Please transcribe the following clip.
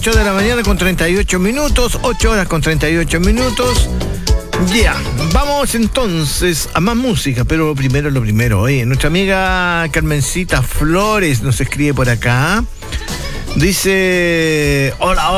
8 de la mañana con 38 minutos, 8 horas con 38 minutos. Ya, vamos entonces a más música, pero primero lo primero. Oye, nuestra amiga Carmencita Flores nos escribe por acá. Dice, hola,